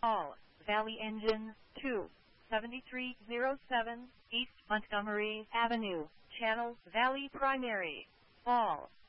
Call Valley Engine 2, 7307 East Montgomery Avenue, Channel Valley Primary. All